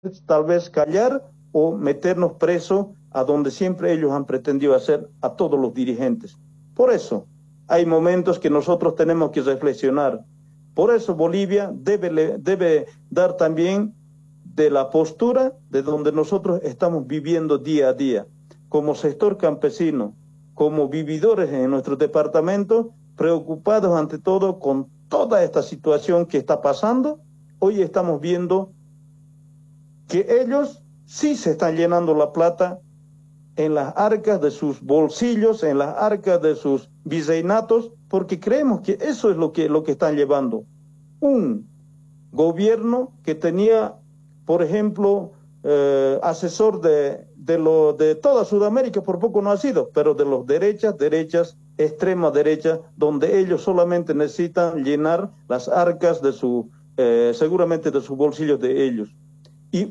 tal vez callar o meternos preso a donde siempre ellos han pretendido hacer a todos los dirigentes. Por eso hay momentos que nosotros tenemos que reflexionar. Por eso Bolivia debe dar también de la postura de donde nosotros estamos viviendo día a día, como sector campesino, como vividores en nuestro departamento, preocupados ante todo con toda esta situación que está pasando. Hoy estamos viendo que ellos sí se están llenando la plata en las arcas de sus bolsillos, en las arcas de sus virreinatos, porque creemos que eso es lo que están llevando. Un gobierno que tenía, por ejemplo, asesor de toda Sudamérica, por poco no ha sido, pero de los derechas, extrema derecha, donde ellos solamente necesitan llenar las arcas de seguramente de sus bolsillos de ellos. Y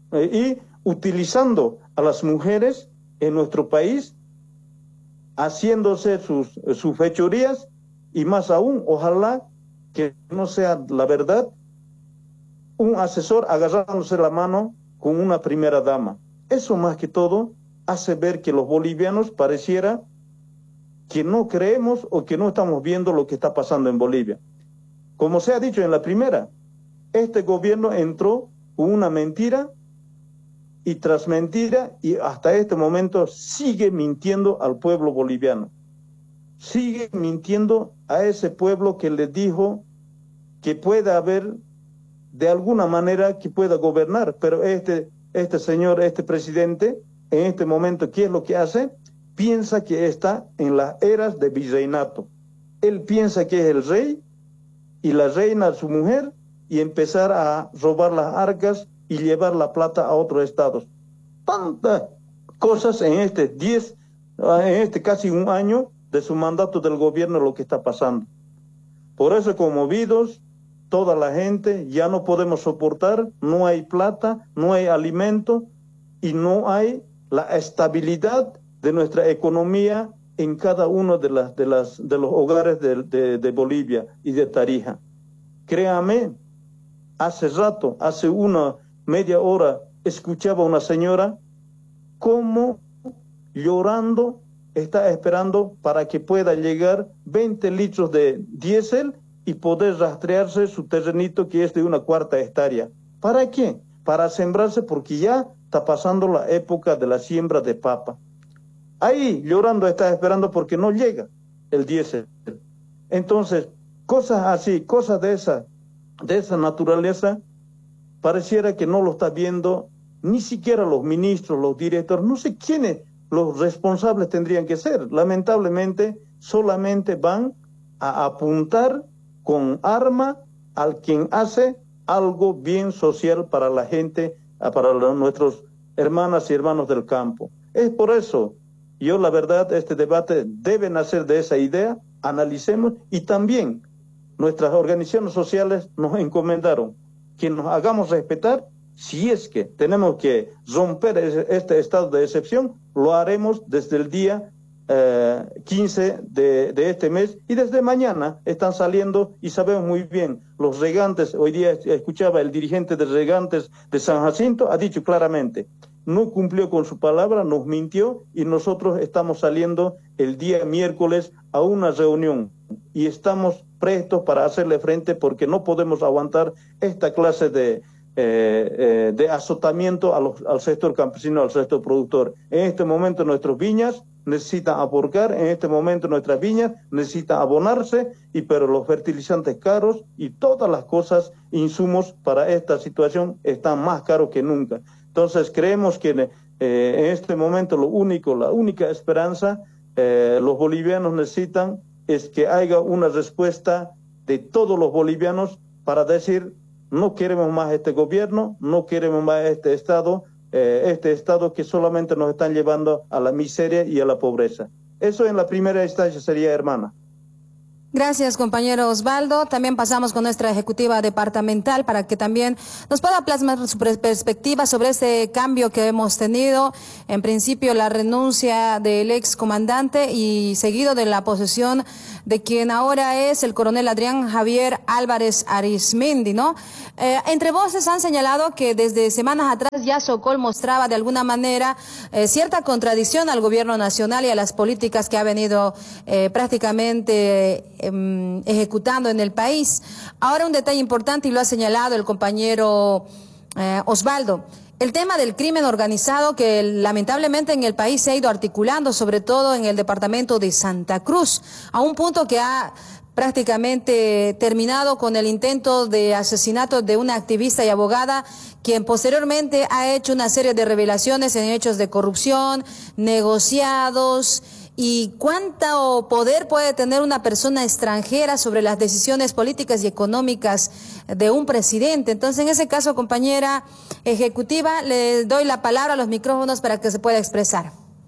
utilizando a las mujeres en nuestro país, haciéndose sus fechorías, y más aún, ojalá que no sea la verdad, un asesor agarrándose la mano con una primera dama. Eso más que todo hace ver que los bolivianos pareciera que no creemos o que no estamos viendo lo que está pasando en Bolivia. Como se ha dicho en la primera, este gobierno entró con una mentira y tras mentira, y hasta este momento sigue mintiendo al pueblo boliviano. Sigue mintiendo a ese pueblo que le dijo que pueda haber, de alguna manera, que pueda gobernar. Pero este señor, este presidente, en este momento, ¿qué es lo que hace? Piensa que está en las eras de virreinato. Él piensa que es el rey y la reina su mujer, y empezar a robar las arcas y llevar la plata a otros estados. Tantas cosas en este casi un año de su mandato del gobierno, lo que está pasando. Por eso, conmovidos, toda la gente, ya no podemos soportar, no hay plata, no hay alimento y no hay la estabilidad de nuestra economía en cada uno de los hogares de Bolivia y de Tarija. Créame, hace rato, hace una media hora, escuchaba a una señora cómo llorando está esperando para que pueda llegar 20 litros de diésel y poder rastrearse su terrenito, que es de 1/4 hectárea. ¿Para qué? Para sembrarse, porque ya está pasando la época de la siembra de papa. Ahí llorando está esperando porque no llega el diésel. Entonces, cosas así, cosas de esa naturaleza, pareciera que no lo está viendo ni siquiera los ministros, los directores, no sé quiénes los responsables tendrían que ser. Lamentablemente, solamente van a apuntar con arma al quien hace algo bien social para la gente, para nuestros hermanas y hermanos del campo. Es por eso, yo la verdad, este debate debe nacer de esa idea, analicemos, y también nuestras organizaciones sociales nos encomendaron que nos hagamos respetar. Si es que tenemos que romper este estado de excepción, lo haremos desde el día 15 de este mes, y desde mañana están saliendo, y sabemos muy bien, los regantes. Hoy día escuchaba el dirigente de regantes de San Jacinto, ha dicho claramente, no cumplió con su palabra, nos mintió, y nosotros estamos saliendo el día miércoles a una reunión y estamos prestos para hacerle frente, porque no podemos aguantar esta clase de azotamiento al sector campesino, al sector productor. En este momento nuestras viñas necesitan aporcar, en este momento nuestras viñas necesitan abonarse, pero los fertilizantes caros y todas las cosas, insumos para esta situación están más caros que nunca. Entonces creemos que en este momento la única esperanza, los bolivianos necesitan, es que haya una respuesta de todos los bolivianos para decir: no queremos más este gobierno, no queremos más este Estado que solamente nos están llevando a la miseria y a la pobreza. Eso en la primera instancia sería, hermana. Gracias, compañero Osvaldo. También pasamos con nuestra ejecutiva departamental para que también nos pueda plasmar su perspectiva sobre este cambio que hemos tenido. En principio, la renuncia del ex comandante y seguido de la posesión de quien ahora es el coronel Adrián Javier Álvarez Arizmendi, ¿no? Entre voces han señalado que desde semanas atrás ya Sokol mostraba de alguna manera cierta contradicción al gobierno nacional y a las políticas que ha venido prácticamente ejecutando en el país. Ahora un detalle importante, y lo ha señalado el compañero Osvaldo, el tema del crimen organizado que lamentablemente en el país se ha ido articulando, sobre todo en el departamento de Santa Cruz, a un punto que ha prácticamente terminado con el intento de asesinato de una activista y abogada, quien posteriormente ha hecho una serie de revelaciones en hechos de corrupción, negociados. ¿Y cuánto poder puede tener una persona extranjera sobre las decisiones políticas y económicas de un presidente? Entonces, en ese caso, compañera ejecutiva, le doy la palabra a los micrófonos para que se pueda expresar.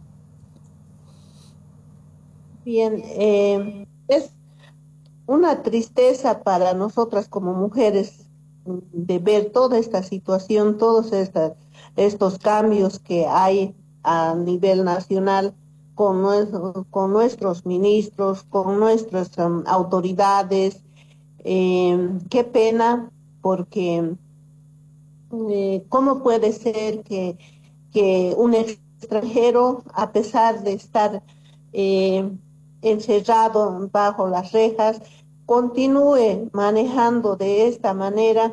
Bien, es una tristeza para nosotras como mujeres de ver toda esta situación, todos estos cambios que hay a nivel nacional con nuestros ministros, con nuestras autoridades. Qué pena, porque ¿cómo puede ser que un extranjero, a pesar de estar eh, encerrado bajo las rejas, continúe manejando de esta manera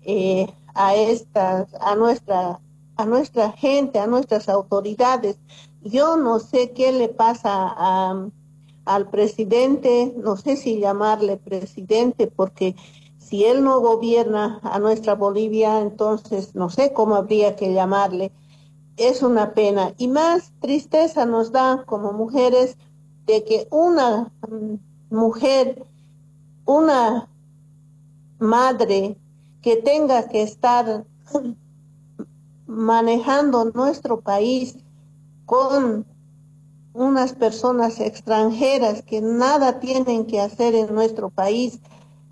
a nuestra gente, a nuestras autoridades? Yo no sé qué le pasa al presidente, no sé si llamarle presidente, porque si él no gobierna a nuestra Bolivia, entonces no sé cómo habría que llamarle. Es una pena y más tristeza nos da como mujeres de que una mujer, una madre que tenga que estar manejando nuestro país con unas personas extranjeras que nada tienen que hacer en nuestro país,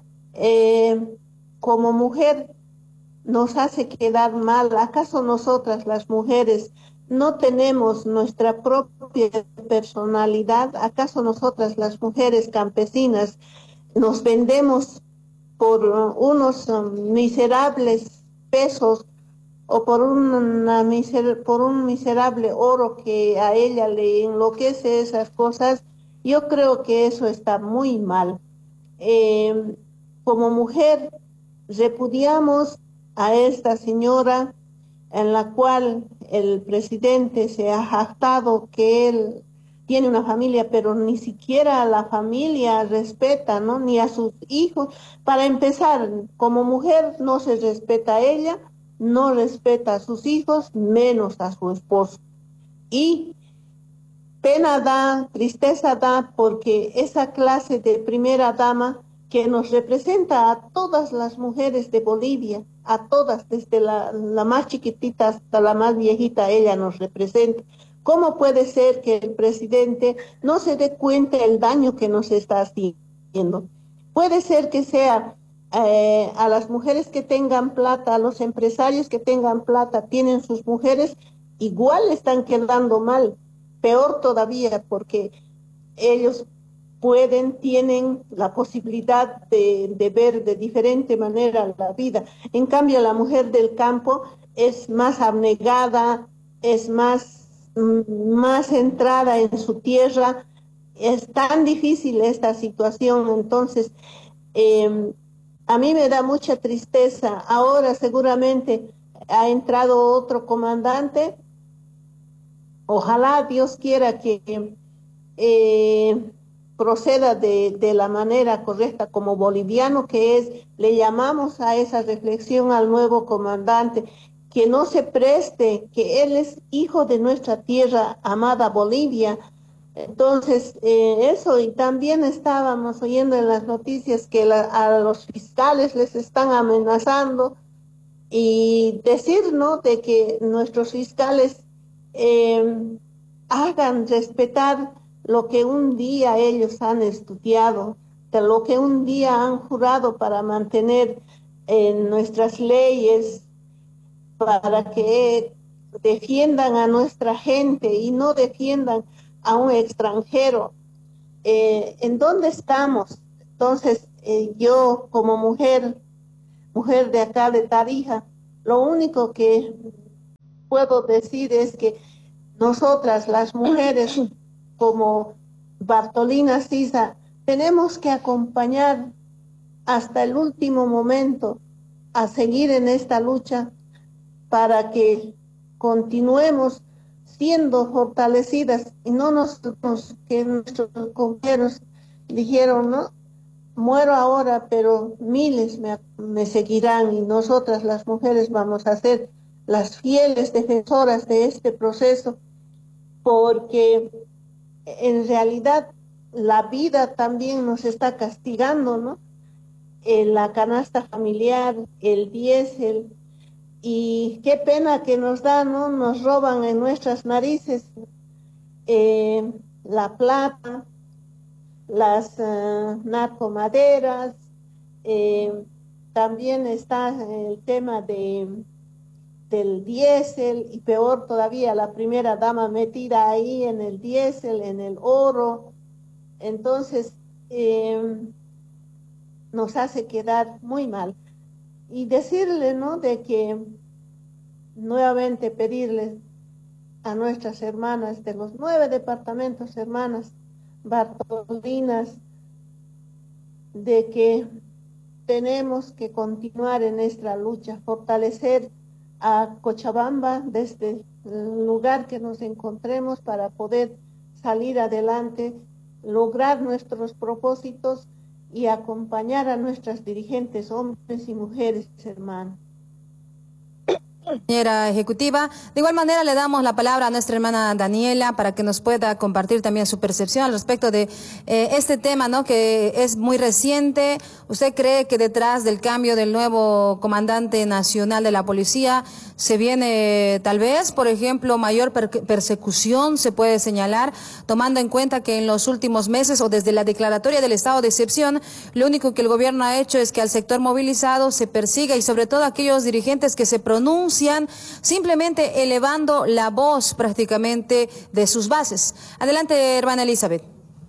como mujer nos hace quedar mal. ¿Acaso nosotras las mujeres no tenemos nuestra propia personalidad? ¿Acaso nosotras las mujeres campesinas nos vendemos por unos miserables pesos o por por un miserable oro que a ella le enloquece esas cosas? Yo creo que eso está muy mal. Eh, Como mujer repudiamos a esta señora, en la cual el presidente se ha jactado que él tiene una familia, pero ni siquiera a la familia respeta, ¿no? Ni a sus hijos. Para empezar, como mujer no se respeta a ella, no respeta a sus hijos, menos a su esposo. Y pena da, tristeza da, porque esa clase de primera dama que nos representa a todas las mujeres de Bolivia, a todas, desde la más chiquitita hasta la más viejita, ella nos representa. ¿Cómo puede ser que el presidente no se dé cuenta del daño que nos está haciendo? Puede ser que sea a las mujeres que tengan plata, a los empresarios que tengan plata, tienen sus mujeres, igual están quedando mal, peor todavía, porque ellos tienen la posibilidad de ver de diferente manera la vida. En cambio, la mujer del campo es más abnegada, es más centrada en su tierra. Es tan difícil esta situación, entonces a mí me da mucha tristeza. Ahora seguramente ha entrado otro comandante. Ojalá Dios quiera que eh, proceda de la manera correcta como boliviano que es. Le llamamos a esa reflexión al nuevo comandante, que no se preste, que él es hijo de nuestra tierra amada Bolivia. Entonces, eso, y también estábamos oyendo en las noticias que a los fiscales les están amenazando, y decir, ¿no?, de que nuestros fiscales hagan respetar lo que un día ellos han estudiado. política, lo que un día han jurado para mantener nuestras leyes, para que defiendan a nuestra gente y no defiendan a un extranjero. ¿En dónde estamos? Entonces, yo como mujer de acá de Tarija, lo único que puedo decir es que nosotras, las mujeres, como Bartolina Sisa, tenemos que acompañar hasta el último momento a seguir en esta lucha para que continuemos siendo fortalecidas y no que nuestros compañeros dijeron, ¿no? Muero ahora, pero miles me seguirán y nosotras las mujeres vamos a ser las fieles defensoras de este proceso, porque en realidad la vida también nos está castigando, ¿no? La canasta familiar, el diésel, y qué pena que nos da, ¿no? Nos roban en nuestras narices la plata, las narcomaderas, también está el tema del diésel y peor todavía la primera dama metida ahí en el diésel, en el oro. Entonces nos hace quedar muy mal. Y decirle, ¿no? De que nuevamente pedirles a nuestras hermanas de los 9 departamentos, hermanas bartolinas, de que tenemos que continuar en nuestra lucha, fortalecer a Cochabamba desde el lugar que nos encontremos para poder salir adelante, lograr nuestros propósitos y acompañar a nuestras dirigentes, hombres y mujeres, hermanos. Compañera ejecutiva. De igual manera le damos la palabra a nuestra hermana Daniela para que nos pueda compartir también su percepción al respecto de este tema, ¿no? Que es muy reciente. ¿Usted cree que detrás del cambio del nuevo comandante nacional de la policía se viene tal vez, por ejemplo, mayor persecución, se puede señalar, tomando en cuenta que en los últimos meses o desde la declaratoria del estado de excepción, lo único que el gobierno ha hecho es que al sector movilizado se persiga y sobre todo aquellos dirigentes que se pronuncian simplemente elevando la voz prácticamente de sus bases? Adelante, hermana Elizabeth.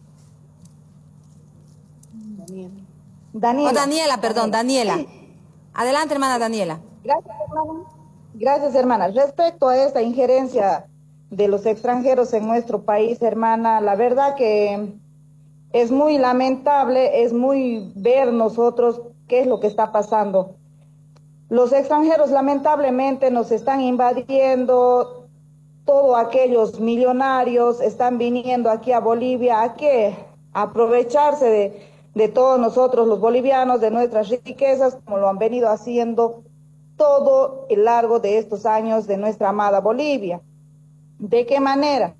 Daniela. Adelante, hermana Daniela. Gracias, hermana. Gracias, hermana. Respecto a esta injerencia de los extranjeros en nuestro país, hermana, la verdad que es muy lamentable, es muy ver nosotros qué es lo que está pasando. Los extranjeros lamentablemente nos están invadiendo, todos aquellos millonarios están viniendo aquí a Bolivia, ¿a qué? A aprovecharse de todos nosotros los bolivianos, de nuestras riquezas, como lo han venido haciendo todo el largo de estos años de nuestra amada Bolivia. ¿De qué manera?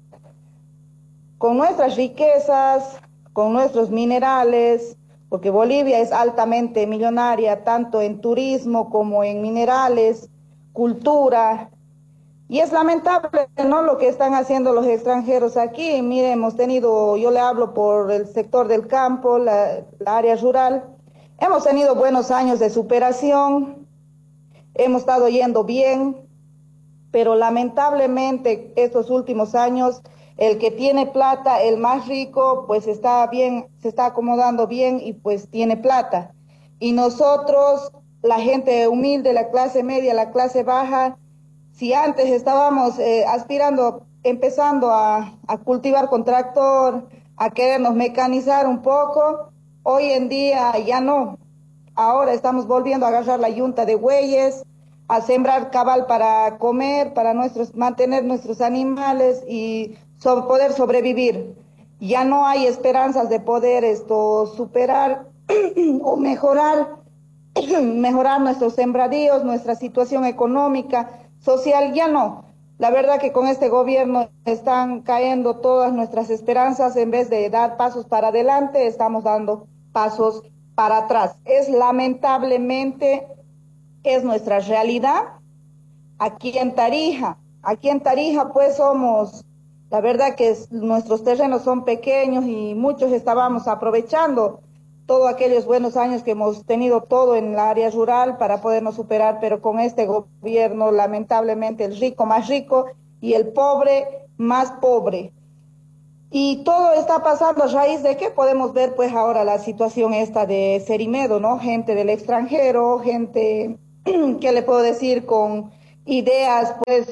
Con nuestras riquezas, con nuestros minerales, porque Bolivia es altamente millonaria, tanto en turismo como en minerales, cultura, y es lamentable, ¿no?, lo que están haciendo los extranjeros aquí. Mire, hemos tenido, yo le hablo por el sector del campo, la área rural, hemos tenido buenos años de superación, hemos estado yendo bien, pero lamentablemente estos últimos años, el que tiene plata, el más rico, pues está bien, se está acomodando bien y pues tiene plata. Y nosotros, la gente humilde, la clase media, la clase baja, si antes estábamos aspirando, empezando a cultivar con tractor, a querernos mecanizar un poco, hoy en día ya no. Ahora estamos volviendo a agarrar la yunta de bueyes, a sembrar cabal para comer, para mantener nuestros animales y poder sobrevivir. Ya no hay esperanzas de poder superar o mejorar nuestros sembradíos, nuestra situación económica, social, ya no. La verdad que con este gobierno están cayendo todas nuestras esperanzas. En vez de dar pasos para adelante, estamos dando pasos para atrás. Lamentablemente, es nuestra realidad. Aquí en Tarija pues somos, la verdad que nuestros terrenos son pequeños y muchos estábamos aprovechando todos aquellos buenos años que hemos tenido todo en la área rural para podernos superar, pero con este gobierno, lamentablemente, el rico más rico y el pobre más pobre. Y todo está pasando a raíz de que podemos ver pues ahora la situación esta de Cerimedo, ¿no? Gente del extranjero, gente, ¿qué le puedo decir? Con ideas pues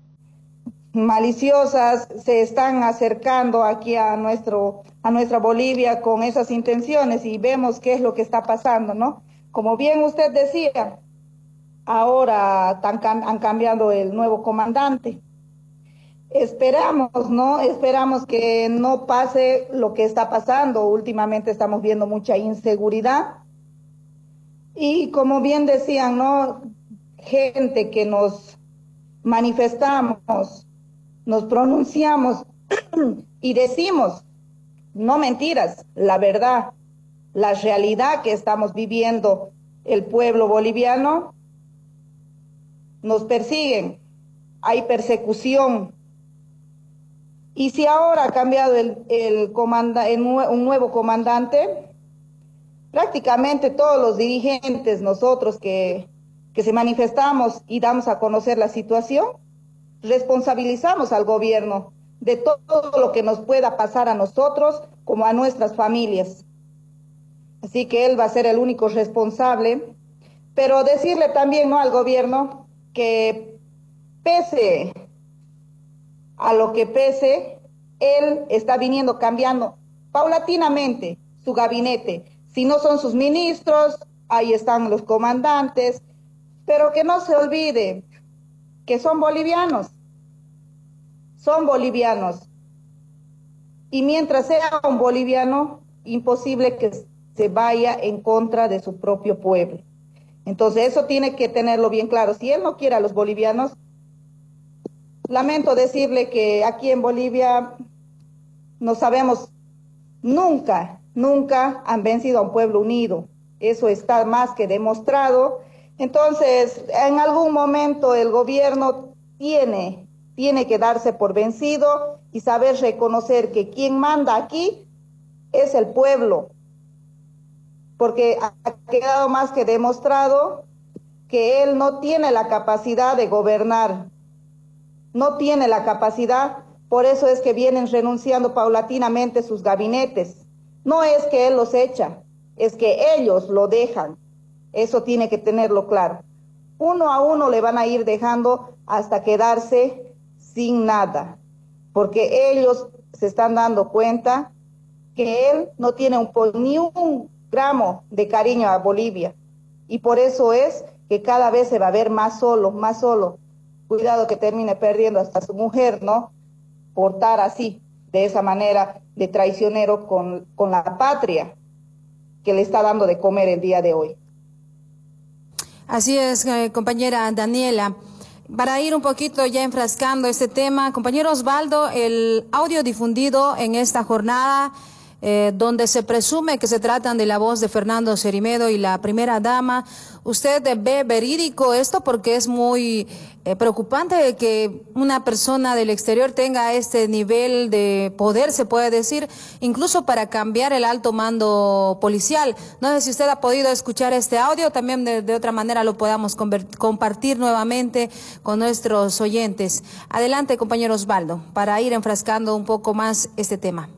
maliciosas, se están acercando aquí a nuestra Bolivia con esas intenciones y vemos qué es lo que está pasando, ¿no? Como bien usted decía, ahora han cambiado el nuevo comandante. Esperamos, ¿no? Esperamos que no pase lo que está pasando. Últimamente estamos viendo mucha inseguridad. Y como bien decían, ¿no? Gente que nos manifestamos, nos pronunciamos y decimos, no mentiras, la verdad, la realidad que estamos viviendo el pueblo boliviano, nos persiguen, hay persecución. Y si ahora ha cambiado un nuevo comandante, prácticamente todos los dirigentes, nosotros que se manifestamos y damos a conocer la situación, responsabilizamos al gobierno de todo lo que nos pueda pasar a nosotros como a nuestras familias. Así que él va a ser el único responsable, pero decirle también, ¿no?, al gobierno que pese a lo que pese, él está viniendo cambiando paulatinamente su gabinete. Si no son sus ministros, ahí están los comandantes, pero que no se olvide que son bolivianos. Son bolivianos. Y mientras sea un boliviano, imposible que se vaya en contra de su propio pueblo. Entonces eso tiene que tenerlo bien claro. Si él no quiere a los bolivianos, lamento decirle que aquí en Bolivia no sabemos, nunca han vencido a un pueblo unido. Eso está más que demostrado. Entonces, en algún momento el gobierno tiene que darse por vencido y saber reconocer que quien manda aquí es el pueblo. Porque ha quedado más que demostrado que él no tiene la capacidad de gobernar. No tiene la capacidad, por eso es que vienen renunciando paulatinamente sus gabinetes. No es que él los echa, es que ellos lo dejan. Eso tiene que tenerlo claro. Uno a uno le van a ir dejando hasta quedarse sin nada, porque ellos se están dando cuenta que él no tiene ni un gramo de cariño a Bolivia. Y por eso es que cada vez se va a ver más solo, más solo. Cuidado que termine perdiendo hasta su mujer, ¿no? Portar así, de esa manera, de traicionero con la patria que le está dando de comer el día de hoy. Así es, compañera Daniela. Para ir un poquito ya enfrascando este tema, compañero Osvaldo, el audio difundido en esta jornada, donde se presume que se tratan de la voz de Fernando Cerimedo y la primera dama, ¿usted ve verídico esto? Porque es muy preocupante que una persona del exterior tenga este nivel de poder, se puede decir, incluso para cambiar el alto mando policial. No sé si usted ha podido escuchar este audio, también de otra manera lo podamos compartir nuevamente con nuestros oyentes. Adelante, compañero Osvaldo, para ir enfrascando un poco más este tema.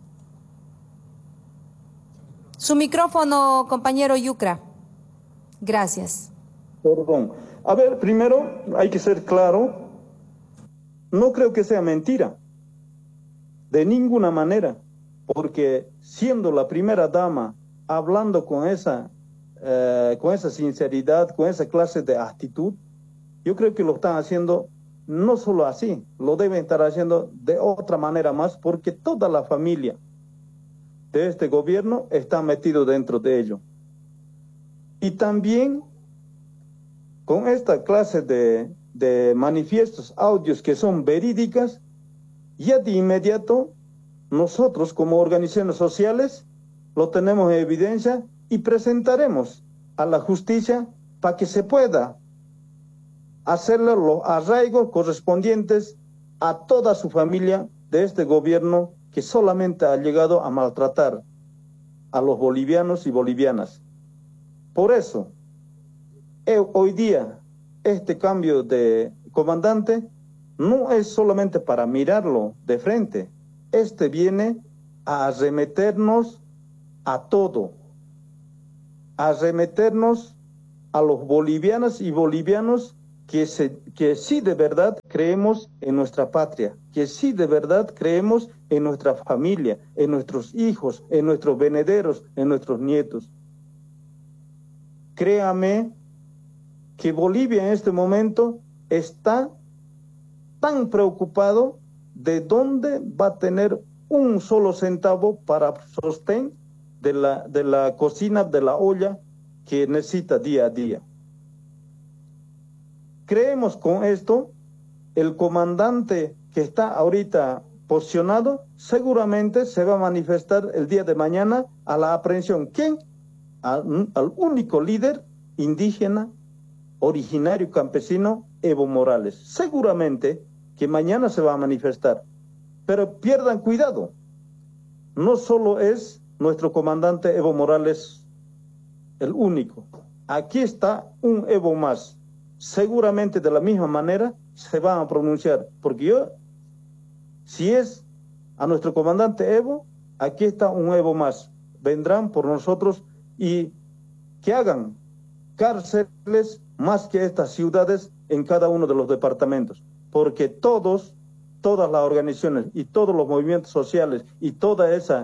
Su micrófono, compañero Yucra. Gracias. Perdón. A ver, primero hay que ser claro. No creo que sea mentira. De ninguna manera. Porque siendo la primera dama, hablando con esa sinceridad, con esa clase de actitud, yo creo que lo están haciendo no solo así, lo deben estar haciendo de otra manera más, porque toda la familia de este gobierno está metido dentro de ello. Y también con esta clase de manifiestos, audios que son verídicas, ya de inmediato nosotros como organizaciones sociales lo tenemos en evidencia y presentaremos a la justicia para que se pueda hacerle los arraigos correspondientes a toda su familia de este gobierno que solamente ha llegado a maltratar a los bolivianos y bolivianas. Por eso, hoy día, este cambio de comandante no es solamente para mirarlo de frente. Este viene a arremeternos a todo, a arremeternos a los bolivianas y bolivianos que sí de verdad creemos en nuestra patria, que sí de verdad creemos en nuestra familia, en nuestros hijos, en nuestros venederos, en nuestros nietos. Créame que Bolivia en este momento está tan preocupado de dónde va a tener un solo centavo para sostén de la cocina, de la olla que necesita día a día. Creemos con esto, el comandante que está ahorita posicionado seguramente se va a manifestar el día de mañana a la aprehensión. ¿Quién? Al único líder indígena, originario campesino, Evo Morales. Seguramente que mañana se va a manifestar. Pero pierdan cuidado. No solo es nuestro comandante Evo Morales el único. Aquí está un Evo más. Seguramente de la misma manera se van a pronunciar. Porque si es a nuestro comandante Evo, aquí está un Evo más. Vendrán por nosotros y que hagan cárceles más que estas ciudades en cada uno de los departamentos. Porque todas las organizaciones y todos los movimientos sociales y toda esa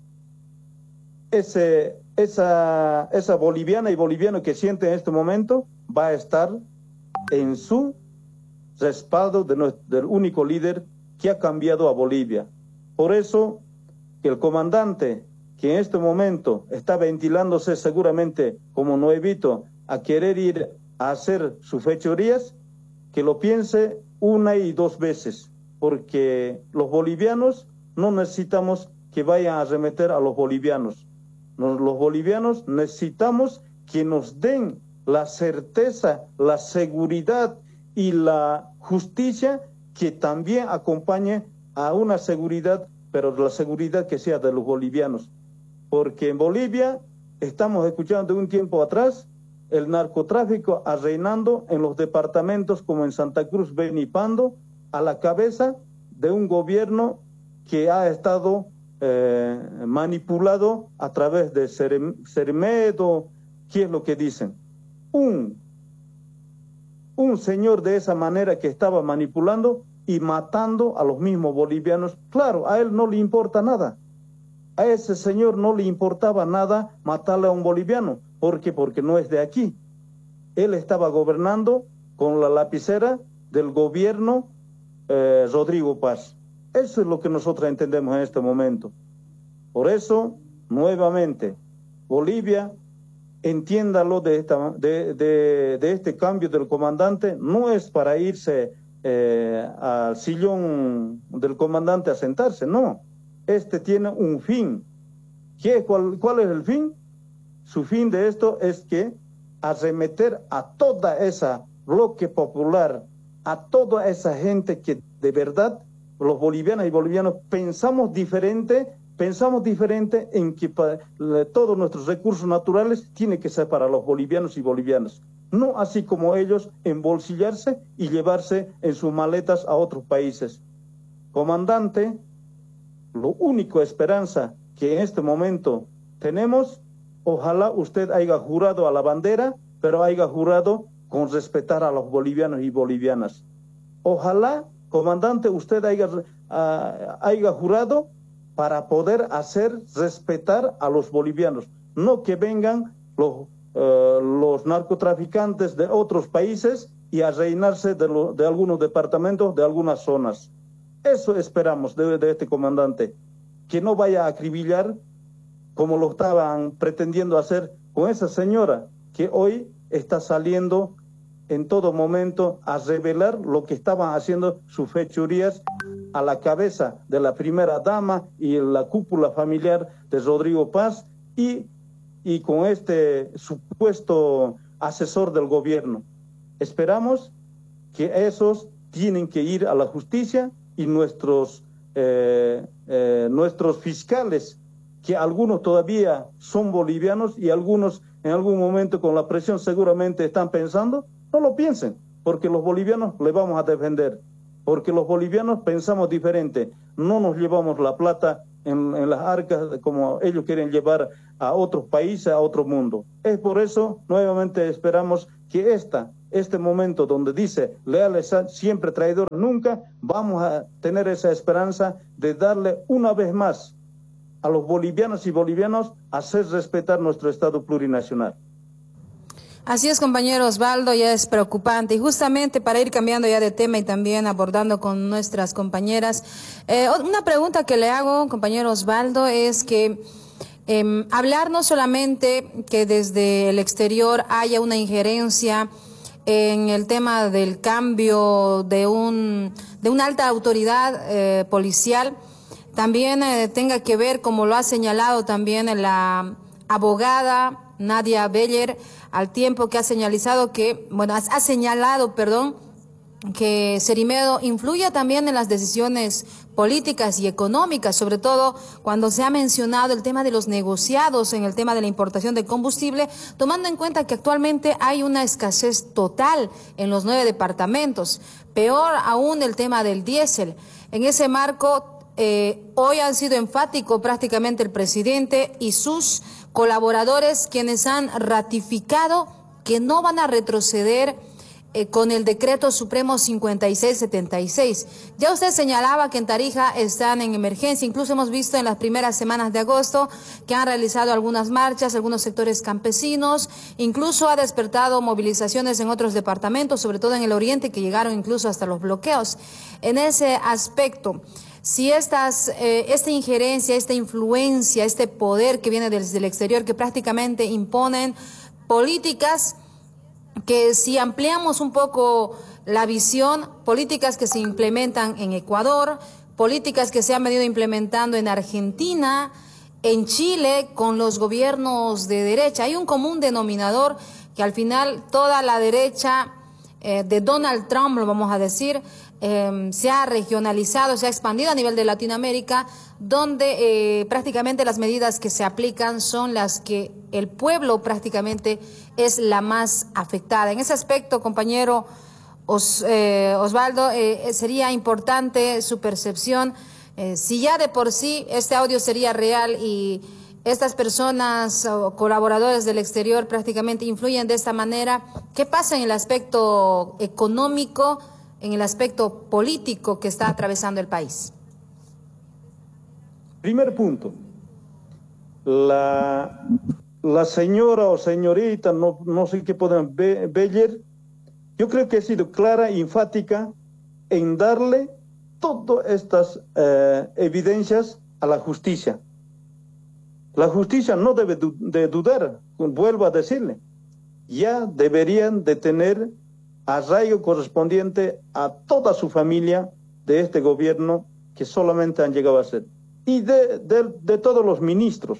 boliviana y boliviano que siente en este momento va a estar en su respaldo del único líder que ha cambiado a Bolivia. Por eso, el comandante que en este momento está ventilándose seguramente como nuevito a querer ir a hacer sus fechorías, que lo piense una y dos veces, porque los bolivianos no necesitamos que vayan a arremeter a los bolivianos. Los bolivianos necesitamos que nos den la certeza, la seguridad y la justicia que también acompañe a una seguridad, pero la seguridad que sea de los bolivianos. Porque en Bolivia estamos escuchando de un tiempo atrás el narcotráfico reinando en los departamentos como en Santa Cruz, Beni y Pando, a la cabeza de un gobierno que ha estado manipulado a través de Cermedo. ¿Qué es lo que dicen? Un señor de esa manera que estaba manipulando y matando a los mismos bolivianos. Claro, a él no le importa nada. A ese señor no le importaba nada matarle a un boliviano. ¿Por qué? Porque no es de aquí. Él estaba gobernando con la lapicera del gobierno Rodrigo Paz. Eso es lo que nosotros entendemos en este momento. Por eso, nuevamente, Bolivia, entiéndalo de este cambio del comandante, no es para irse al sillón del comandante a sentarse, no. Este tiene un fin. ¿Cuál es el fin? Su fin de esto es que arremeter a toda esa bloque popular, a toda esa gente que de verdad los bolivianos y bolivianos pensamos diferente en que todos nuestros recursos naturales tienen que ser para los bolivianos y bolivianas. No así como ellos embolsillarse y llevarse en sus maletas a otros países. Comandante, lo único esperanza que en este momento tenemos, ojalá usted haya jurado a la bandera, pero haya jurado con respetar a los bolivianos y bolivianas. Ojalá, comandante, usted haya jurado para poder hacer respetar a los bolivianos, no que vengan los narcotraficantes de otros países y a reinarse de algunos departamentos, de algunas zonas. Eso esperamos de este comandante, que no vaya a acribillar como lo estaban pretendiendo hacer con esa señora que hoy está saliendo en todo momento a revelar lo que estaban haciendo sus fechorías a la cabeza de la primera dama y la cúpula familiar de Rodrigo Paz y con este supuesto asesor del gobierno. Esperamos que esos tienen que ir a la justicia y nuestros fiscales que algunos todavía son bolivianos y algunos en algún momento con la presión seguramente están pensando, no lo piensen, porque los bolivianos le vamos a defender, porque los bolivianos pensamos diferente, no nos llevamos la plata en las arcas como ellos quieren llevar a otros países, a otro mundo. Es por eso, nuevamente esperamos que este momento donde dice leales siempre, traidores nunca, vamos a tener esa esperanza de darle una vez más a los bolivianos y bolivianos hacer respetar nuestro Estado plurinacional. Así es, compañero Osvaldo, ya es preocupante. Y justamente para ir cambiando ya de tema y también abordando con nuestras compañeras, una pregunta que le hago, compañero Osvaldo, es que hablar no solamente que desde el exterior haya una injerencia en el tema del cambio de una alta autoridad policial, también tenga que ver, como lo ha señalado también la abogada Nadia Beller, al tiempo que ha señalado que, que Cerimedo influye también en las decisiones políticas y económicas, sobre todo cuando se ha mencionado el tema de los negociados en el tema de la importación de combustible, tomando en cuenta que actualmente hay una escasez total en los 9 departamentos, peor aún el tema del diésel. En ese marco, hoy han sido enfáticos prácticamente el presidente y sus colaboradores quienes han ratificado que no van a retroceder con el decreto supremo 5676. Ya usted señalaba que en Tarija están en emergencia, incluso hemos visto en las primeras semanas de agosto que han realizado algunas marchas, algunos sectores campesinos, incluso ha despertado movilizaciones en otros departamentos, sobre todo en el oriente, que llegaron incluso hasta los bloqueos. En ese aspecto, si esta injerencia, esta influencia, este poder que viene desde el exterior, que prácticamente imponen políticas que, si ampliamos un poco la visión, políticas que se implementan en Ecuador, políticas que se han venido implementando en Argentina, en Chile, con los gobiernos de derecha, hay un común denominador que al final toda la derecha de Donald Trump, lo vamos a decir, se ha regionalizado, se ha expandido a nivel de Latinoamérica, donde prácticamente las medidas que se aplican son las que el pueblo prácticamente es la más afectada. En ese aspecto, compañero Osvaldo, sería importante su percepción, si ya de por sí este audio sería real y estas personas o colaboradores del exterior prácticamente influyen de esta manera, ¿qué pasa en el aspecto económico, en el aspecto político que está atravesando el país? Primer punto, la señora o señorita, no sé qué pueden Beller, yo creo que ha sido clara e enfática en darle todas estas evidencias a la justicia. La justicia no debe de dudar, vuelvo a decirle, ya deberían de tener arraigo correspondiente a toda su familia de este gobierno que solamente han llegado a ser, y de todos los ministros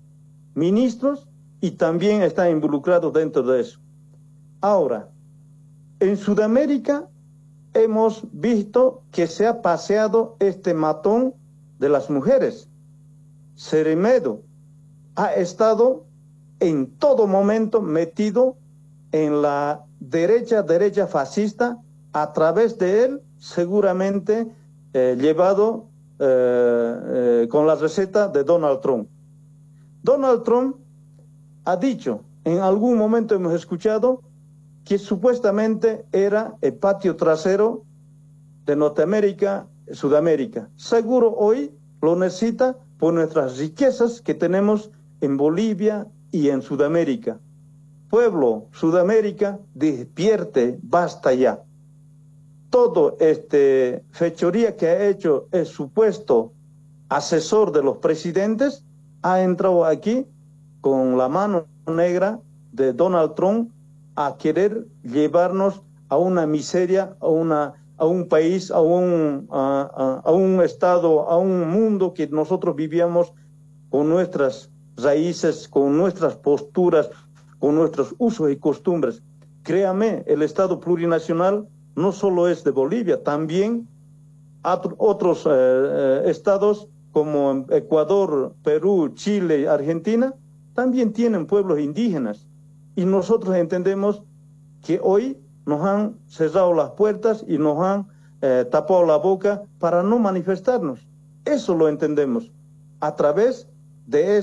y también están involucrados dentro de eso. Ahora, en Sudamérica hemos visto que se ha paseado este matón de las mujeres. Cerimedo ha estado en todo momento metido en la derecha fascista, a través de él seguramente llevado con la receta de Donald Trump. Donald Trump ha dicho, en algún momento hemos escuchado, que supuestamente era el patio trasero de Norteamérica, Sudamérica. Seguro hoy lo necesita por nuestras riquezas que tenemos en Bolivia y en Sudamérica. Pueblo, Sudamérica, despierte, basta ya. Todo fechoría que ha hecho el supuesto asesor de los presidentes ha entrado aquí con la mano negra de Donald Trump a querer llevarnos a una miseria, a un país, a un estado, a un mundo que nosotros vivíamos con nuestras raíces, con nuestras posturas, con nuestros usos y costumbres. Créame, el Estado plurinacional no solo es de Bolivia, también otros estados como Ecuador, Perú, Chile, Argentina, también tienen pueblos indígenas. Y nosotros entendemos que hoy nos han cerrado las puertas y nos han tapado la boca para no manifestarnos. Eso lo entendemos a través de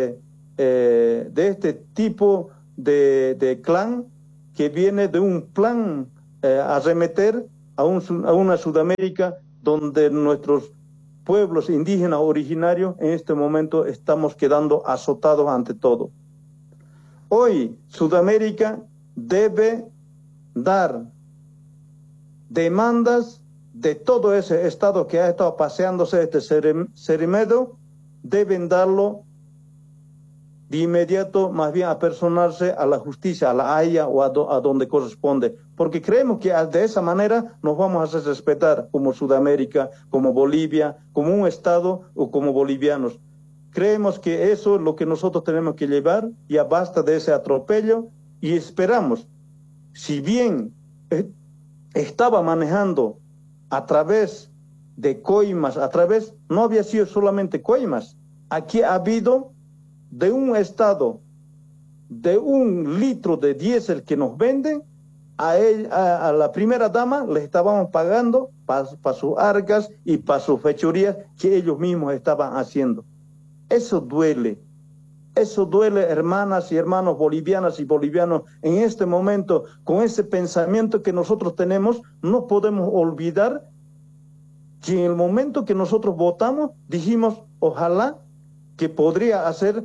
este tipo de clan que viene de un plan arremeter a una Sudamérica donde nuestros pueblos indígenas originarios en este momento estamos quedando azotados ante todo. Hoy Sudamérica debe dar demandas de todo ese estado que ha estado paseándose este Cerimedo, deben darlo de inmediato, más bien apersonarse a la justicia, a la Haya o a donde corresponde, porque creemos que de esa manera nos vamos a hacer respetar como Sudamérica, como Bolivia, como un estado o como bolivianos. Creemos que eso es lo que nosotros tenemos que llevar, ya basta de ese atropello y esperamos, si bien estaba manejando a través de coimas, no había sido solamente coimas, aquí ha habido de un estado, de 1 litro de diésel que nos venden, a la primera dama le estábamos pagando para sus arcas y para sus fechorías que ellos mismos estaban haciendo. Eso duele, hermanas y hermanos bolivianas y bolivianos, en este momento, con ese pensamiento que nosotros tenemos, no podemos olvidar que en el momento que nosotros votamos, dijimos, ojalá que podría hacer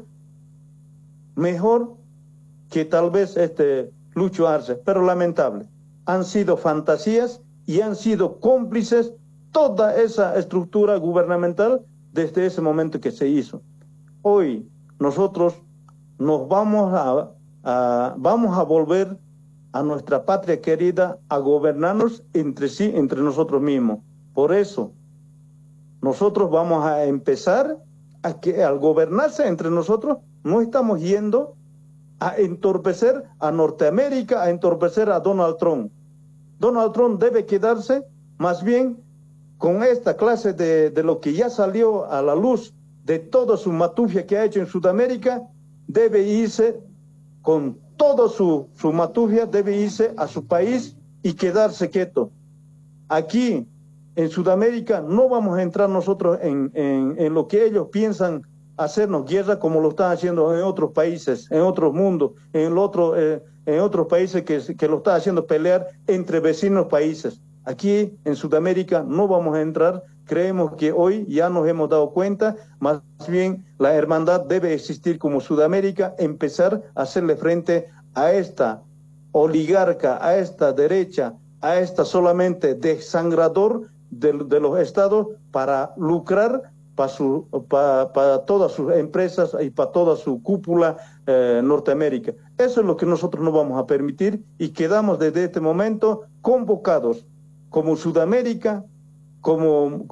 mejor que tal vez Lucho Arce, pero lamentable. Han sido fantasías y han sido cómplices toda esa estructura gubernamental desde ese momento que se hizo. Hoy nosotros nos vamos a volver a nuestra patria querida, a gobernarnos entre sí, entre nosotros mismos. Por eso, nosotros vamos a empezar a que al gobernarse entre nosotros, no estamos yendo a entorpecer a Norteamérica, a entorpecer a Donald Trump. Donald Trump debe quedarse más bien con esta clase de lo que ya salió a la luz, de toda su matufia que ha hecho en Sudamérica, debe irse con toda su matufia, debe irse a su país y quedarse quieto. Aquí, en Sudamérica, no vamos a entrar nosotros en lo que ellos piensan hacernos guerra como lo están haciendo en otros países, en otros mundos, en otros países que lo están haciendo pelear entre vecinos países. Aquí en Sudamérica no vamos a entrar. Creemos que hoy ya nos hemos dado cuenta, más bien la hermandad debe existir como Sudamérica, empezar a hacerle frente a esta oligarca, a esta derecha, a esta solamente desangrador de los estados para lucrar para todas sus empresas y para toda su cúpula Norteamérica. Eso es lo que nosotros no vamos a permitir y quedamos desde este momento convocados como Sudamérica, como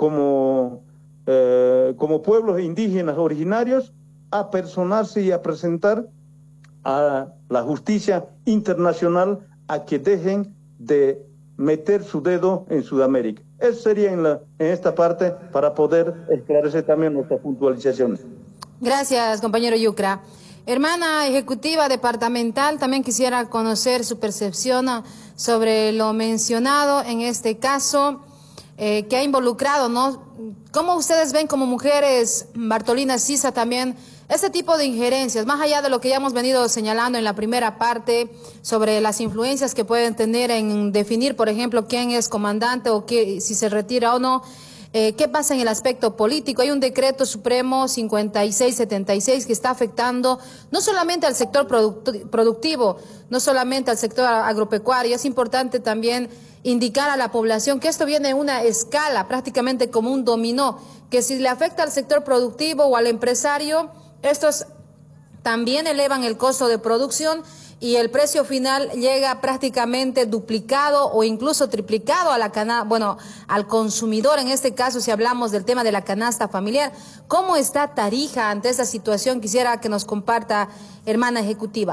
pueblos indígenas originarios, a personarse y a presentar a la justicia internacional a que dejen de meter su dedo en Sudamérica. Eso sería en esta parte para poder esclarecer también nuestras puntualizaciones. Gracias, compañero Yucra. Hermana ejecutiva departamental, también quisiera conocer su percepción sobre lo mencionado en este caso que ha involucrado, ¿no? ¿Cómo ustedes ven como mujeres, Bartolina Sisa, también este tipo de injerencias, más allá de lo que ya hemos venido señalando en la primera parte sobre las influencias que pueden tener en definir, por ejemplo, quién es comandante o si se retira o no? ¿Qué pasa en el aspecto político? Hay un decreto supremo 5676 que está afectando no solamente al sector productivo, no solamente al sector agropecuario. Es importante también indicar a la población que esto viene en una escala, prácticamente como un dominó, que si le afecta al sector productivo o al empresario, estos también elevan el costo de producción y el precio final llega prácticamente duplicado o incluso triplicado a al consumidor. En este caso, si hablamos del tema de la canasta familiar, ¿cómo está Tarija ante esa situación? Quisiera que nos comparta, hermana ejecutiva.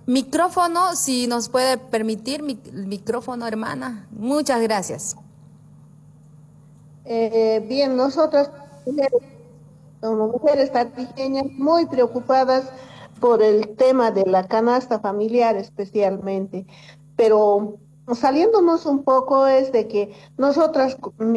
Micrófono, si nos puede permitir, micrófono, hermana. Muchas gracias. Bien, nosotras como mujeres tartijeñas muy preocupadas por el tema de la canasta familiar especialmente, pero saliéndonos un poco es de que nosotras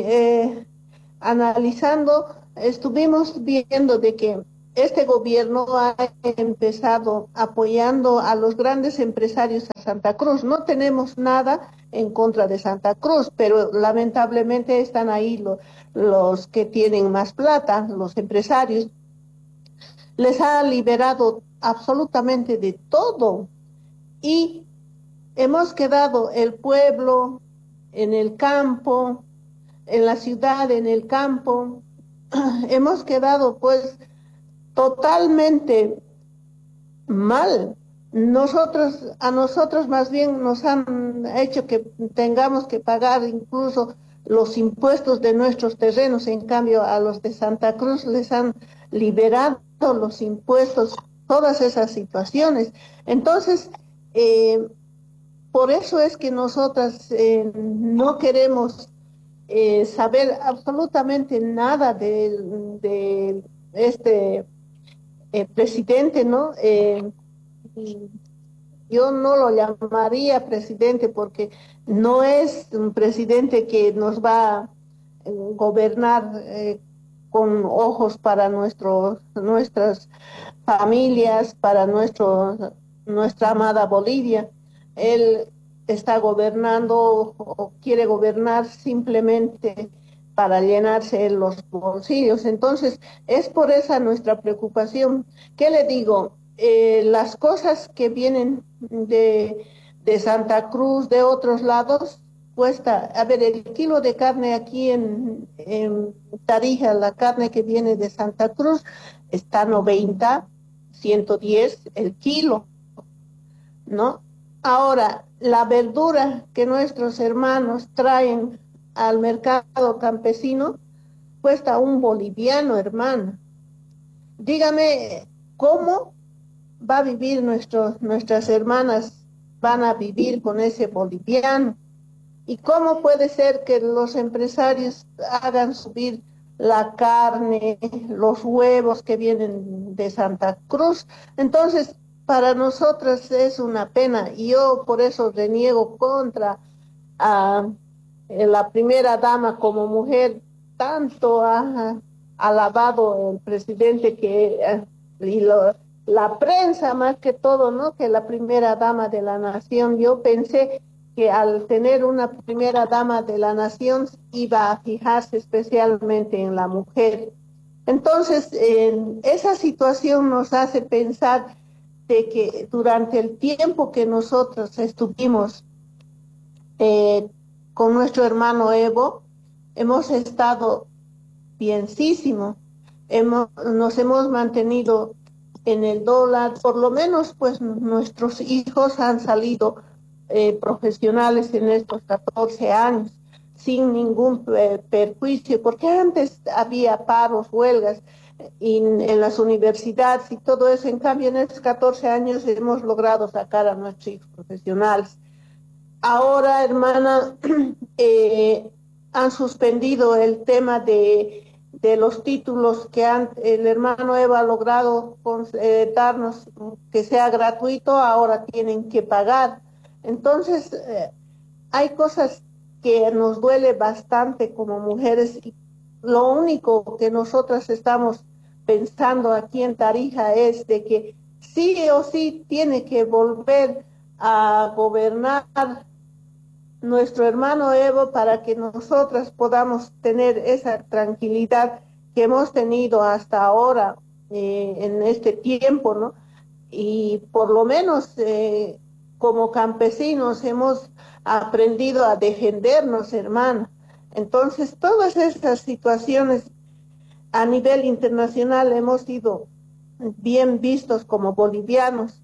analizando estuvimos viendo de que este gobierno ha empezado apoyando a los grandes empresarios a Santa Cruz. No tenemos nada en contra de Santa Cruz, pero lamentablemente están ahí los que tienen más plata, los empresarios. Les ha liberado absolutamente de todo y hemos quedado el pueblo en el campo, en la ciudad, en el campo. Hemos quedado pues totalmente mal. A nosotros más bien nos han hecho que tengamos que pagar incluso los impuestos de nuestros terrenos, en cambio a los de Santa Cruz les han liberado los impuestos, todas esas situaciones. Entonces, por eso es que nosotras no queremos saber absolutamente nada de este presidente, ¿no? Yo no lo llamaría presidente porque no es un presidente que nos va a gobernar con ojos para nuestras familias, para nuestra amada Bolivia. Él está gobernando o quiere gobernar simplemente para llenarse los bolsillos. Entonces, es por esa nuestra preocupación. ¿Qué le digo? Las cosas que vienen de Santa Cruz, de otros lados, cuesta, a ver, el kilo de carne aquí en Tarija, la carne que viene de Santa Cruz, está 90, 110 el kilo, ¿no? Ahora, la verdura que nuestros hermanos traen al mercado campesino cuesta 1 boliviano, hermano. Dígame, ¿cómo va a vivir nuestras hermanas? Van a vivir con ese boliviano. ¿Y cómo puede ser que los empresarios hagan subir la carne, los huevos que vienen de Santa Cruz? Entonces, para nosotras es una pena y yo por eso reniego contra a la primera dama como mujer. Tanto ha alabado el presidente la prensa más que todo, ¿no? Que la primera dama de la nación. Yo pensé que al tener una primera dama de la nación iba a fijarse especialmente en la mujer. Entonces, esa situación nos hace pensar de que durante el tiempo que nosotros estuvimos con nuestro hermano Evo, hemos estado bienísimo, nos hemos mantenido en el dólar, por lo menos pues nuestros hijos han salido profesionales en estos 14 años, sin ningún perjuicio, porque antes había paros, huelgas en las universidades y todo eso. En cambio, en estos 14 años hemos logrado sacar a nuestros hijos profesionales. Ahora, hermana, han suspendido el tema de los títulos que el hermano Eva ha logrado darnos, que sea gratuito, ahora tienen que pagar. Entonces, hay cosas que nos duele bastante como mujeres. Y lo único que nosotras estamos pensando aquí en Tarija es de que sí o sí tiene que volver a gobernar nuestro hermano Evo para que nosotras podamos tener esa tranquilidad que hemos tenido hasta ahora en este tiempo, ¿no? Y por lo menos como campesinos hemos aprendido a defendernos, hermana. Entonces, todas estas situaciones a nivel internacional hemos sido bien vistos como bolivianos.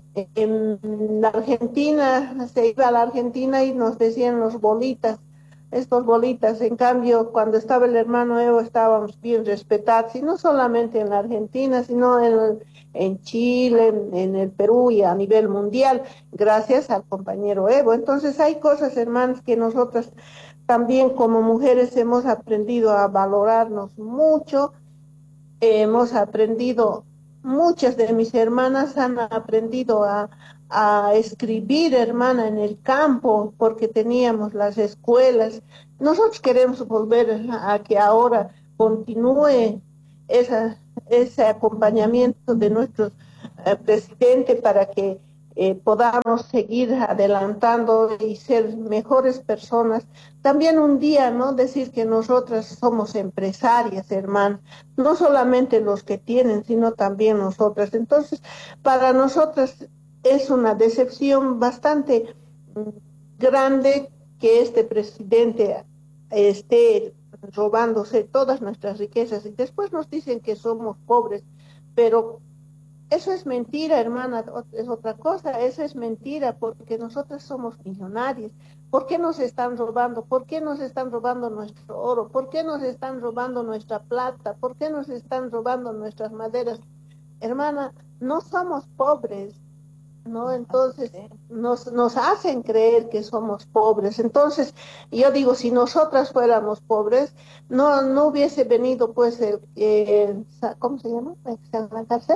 En la Argentina, se iba a la Argentina y nos decían los bolitas, estos bolitas. En cambio, cuando estaba el hermano Evo estábamos bien respetados, y no solamente en la Argentina, sino en Chile, en el Perú y a nivel mundial, gracias al compañero Evo. Entonces hay cosas, hermanos, que nosotras también como mujeres hemos aprendido a valorarnos mucho, hemos aprendido, muchas de mis hermanas han aprendido a escribir, hermana, en el campo, porque teníamos las escuelas. Nosotros queremos volver a que ahora continúe ese acompañamiento de nuestro presidente para que podamos seguir adelantando y ser mejores personas. También un día, ¿no? Decir que nosotras somos empresarias, hermanas, no solamente los que tienen, sino también nosotras. Entonces, para nosotras es una decepción bastante grande que este presidente esté robándose todas nuestras riquezas y después nos dicen que somos pobres, pero eso es mentira, hermana, es otra cosa, eso es mentira, porque nosotros somos millonarios. ¿Por qué nos están robando? ¿Por qué nos están robando nuestro oro? ¿Por qué nos están robando nuestra plata? ¿Por qué nos están robando nuestras maderas? Hermana, no somos pobres, ¿no? Entonces nos hacen creer que somos pobres. Entonces, yo digo, si nosotras fuéramos pobres, no hubiese venido, pues, ¿cómo se llama? ¿Está en la cárcel?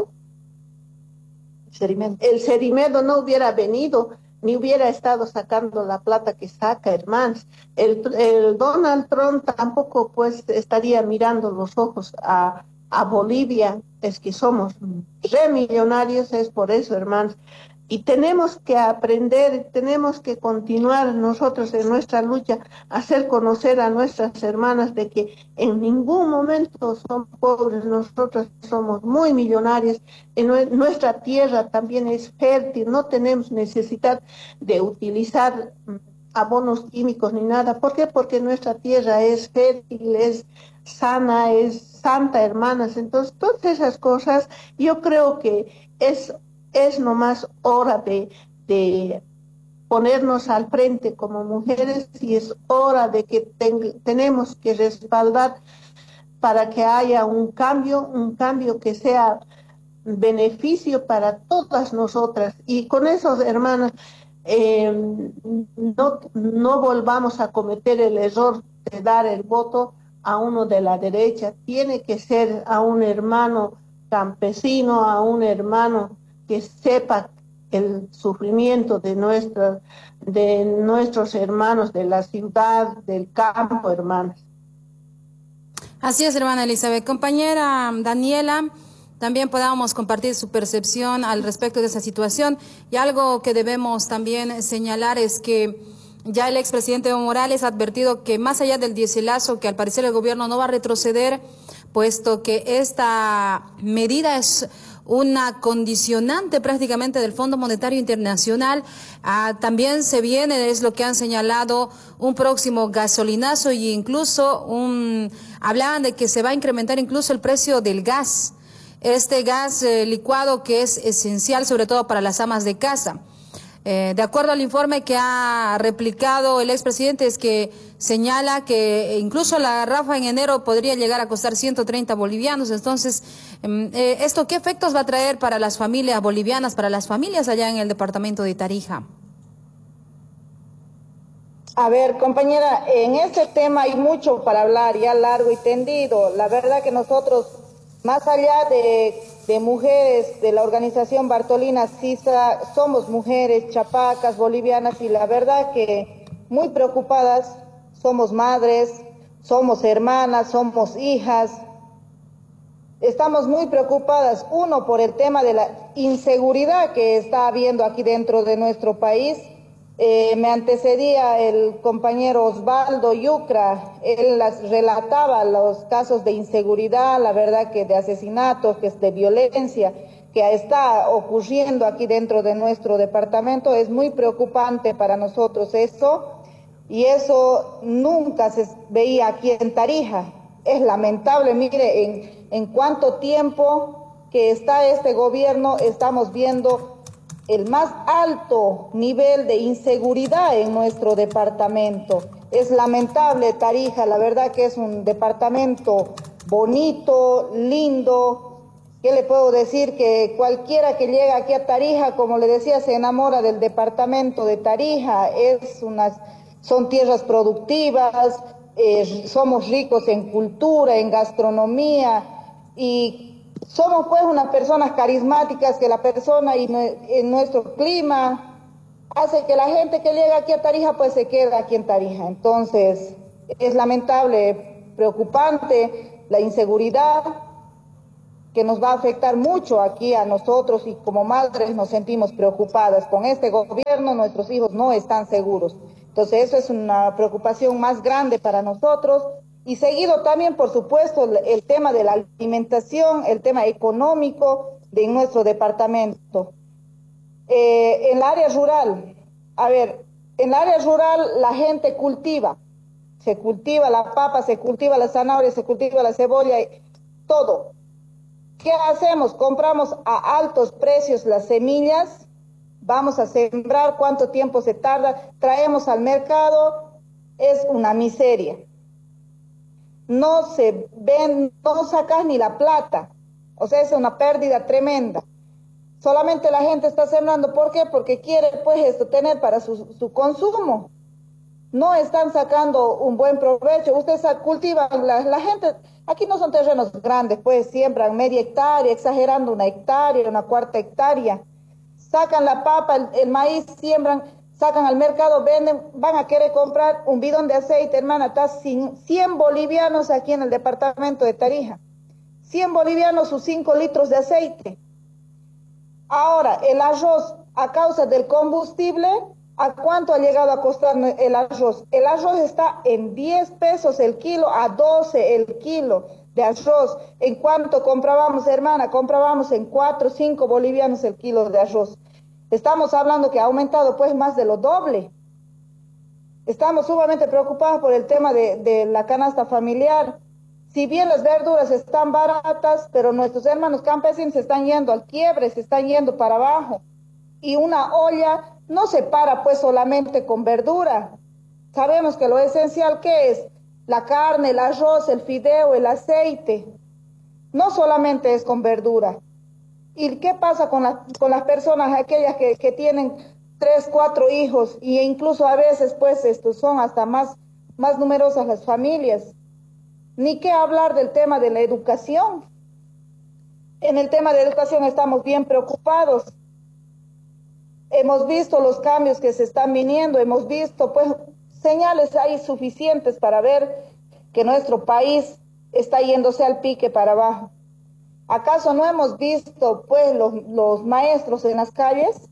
El Cerimedo no hubiera venido, ni hubiera estado sacando la plata que saca, hermanos. El Donald Trump tampoco, pues, estaría mirando los ojos a Bolivia. Es que somos re millonarios, es por eso, hermanos. Y tenemos que aprender, tenemos que continuar nosotros en nuestra lucha, hacer conocer a nuestras hermanas de que en ningún momento son pobres, nosotros somos muy millonarios, nuestra tierra también es fértil, no tenemos necesidad de utilizar abonos químicos ni nada. ¿Por qué? Porque nuestra tierra es fértil, es sana, es santa, hermanas. Entonces, todas esas cosas, yo creo que es nomás hora de ponernos al frente como mujeres, y es hora de que tenemos que respaldar para que haya un cambio que sea beneficio para todas nosotras. Y con eso, hermanas, no volvamos a cometer el error de dar el voto a uno de la derecha. Tiene que ser a un hermano campesino, a un hermano que sepa el sufrimiento de nuestros hermanos de la ciudad, del campo, hermanas. Así es, hermana Elizabeth. Compañera Daniela, también podamos compartir su percepción al respecto de esa situación. Y algo que debemos también señalar es que ya el expresidente Evo Morales ha advertido que más allá del diéselazo, que al parecer el gobierno no va a retroceder, puesto que esta medida es una condicionante prácticamente del Fondo Monetario Internacional. También se viene, es lo que han señalado, un próximo gasolinazo, y incluso hablaban de que se va a incrementar incluso el precio del gas, este gas licuado que es esencial sobre todo para las amas de casa. De acuerdo al informe que ha replicado el expresidente, es que señala que incluso la garrafa en enero podría llegar a costar 130 bolivianos. Entonces, ¿esto qué efectos va a traer para las familias bolivianas, para las familias allá en el departamento de Tarija? A ver, compañera, en este tema hay mucho para hablar, ya largo y tendido. La verdad que nosotros, más allá de mujeres de la organización Bartolina Sisa, somos mujeres chapacas, bolivianas, y la verdad que muy preocupadas, somos madres, somos hermanas, somos hijas. Estamos muy preocupadas, uno, por el tema de la inseguridad que está habiendo aquí dentro de nuestro país. Me antecedía el compañero Osvaldo Yucra, él relataba los casos de inseguridad, la verdad que de asesinatos, que es de violencia, que está ocurriendo aquí dentro de nuestro departamento. Es muy preocupante para nosotros eso, y eso nunca se veía aquí en Tarija. Es lamentable, mire, en cuánto tiempo que está este gobierno estamos viendo el más alto nivel de inseguridad en nuestro departamento. Es lamentable Tarija, la verdad que es un departamento bonito, lindo. ¿Qué le puedo decir? Que cualquiera que llega aquí a Tarija, como le decía, se enamora del departamento de Tarija. Son tierras productivas, somos ricos en cultura, en gastronomía y somos pues unas personas carismáticas que la persona y en nuestro clima hace que la gente que llega aquí a Tarija pues se queda aquí en Tarija. Entonces es lamentable, preocupante la inseguridad que nos va a afectar mucho aquí a nosotros y como madres nos sentimos preocupadas. Con este gobierno nuestros hijos no están seguros. Entonces eso es una preocupación más grande para nosotros y seguido también, por supuesto, el tema de la alimentación, el tema económico de nuestro departamento. En el área rural, en el área rural la gente se cultiva la papa, se cultiva la zanahoria, se cultiva la cebolla, todo. ¿Qué hacemos? Compramos a altos precios las semillas, vamos a sembrar, cuánto tiempo se tarda, traemos al mercado, es una miseria. No se ven, no sacas ni la plata, o sea, es una pérdida tremenda. Solamente la gente está sembrando, ¿por qué? Porque quiere pues tener para su consumo. No están sacando un buen provecho. Ustedes cultivan, la gente, aquí no son terrenos grandes, pues siembran media hectárea, exagerando una hectárea, una cuarta hectárea. Sacan la papa, el maíz, siembran, sacan al mercado, venden, van a querer comprar un bidón de aceite, hermana, está 100 bolivianos aquí en el departamento de Tarija. 100 bolivianos sus 5 litros de aceite. Ahora, el arroz, a causa del combustible, ¿a cuánto ha llegado a costar el arroz? El arroz está en 10 pesos el kilo, a 12 el kilo de arroz. ¿En cuánto comprábamos, hermana? Comprábamos en 4, 5 bolivianos el kilo de arroz. Estamos hablando que ha aumentado pues más de lo doble. Estamos sumamente preocupados por el tema de la canasta familiar. Si bien las verduras están baratas, pero nuestros hermanos campesinos se están yendo al quiebre, se están yendo para abajo. Y una olla no se para pues solamente con verdura. Sabemos que lo esencial que es la carne, el arroz, el fideo, el aceite. No solamente es con verdura. ¿Y qué pasa con las personas, aquellas que tienen 3, 4 hijos? Y incluso a veces pues son hasta más numerosas las familias. Ni qué hablar del tema de la educación. En el tema de la educación estamos bien preocupados. Hemos visto los cambios que se están viniendo, hemos visto pues señales ahí suficientes para ver que nuestro país está yéndose al pique para abajo. ¿Acaso no hemos visto pues los maestros en las calles?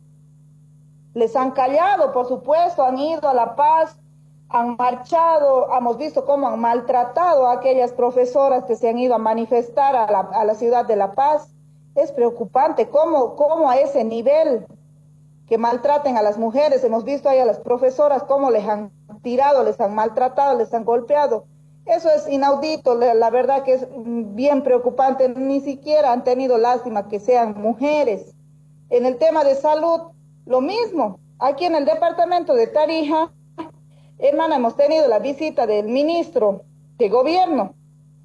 Les han callado, por supuesto, han ido a La Paz, han marchado, hemos visto cómo han maltratado a aquellas profesoras que se han ido a manifestar a la ciudad de La Paz. Es preocupante cómo a ese nivel que maltraten a las mujeres. Hemos visto ahí a las profesoras cómo les han tirado, les han maltratado, les han golpeado. Eso es inaudito, la verdad que es bien preocupante. Ni siquiera han tenido lástima que sean mujeres. En el tema de salud, lo mismo. Aquí en el departamento de Tarija, hermana, hemos tenido la visita del ministro de gobierno.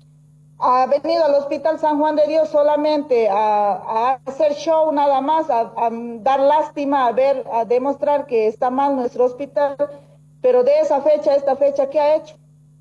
Ha venido al Hospital San Juan de Dios solamente a hacer show nada más, a dar lástima, a demostrar que está mal nuestro hospital. Pero de esa fecha a esta fecha, ¿qué ha hecho?